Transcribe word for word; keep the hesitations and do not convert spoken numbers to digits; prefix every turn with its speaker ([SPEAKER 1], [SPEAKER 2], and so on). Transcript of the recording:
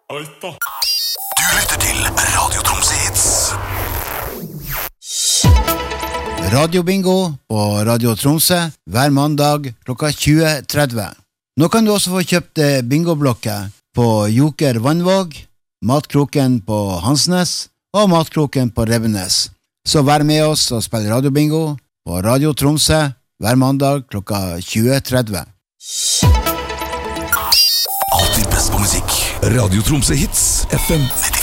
[SPEAKER 1] Alta.
[SPEAKER 2] Du lytter til Radio Tromsø Hits.
[SPEAKER 3] Radio Bingo på Radio Tromsø hver mandag klokka tjue tretti. Nå kan du også få kjøpt bingoblokker på Joker Vannvåg, Matkroken på Hansnes og Matkroken på Revenes. Så vær med oss og spill Radio Bingo på Radio Tromsø hver mandag klokka tjue tretti.
[SPEAKER 2] Alltid best på musikk. Radio Tromsø Hits F M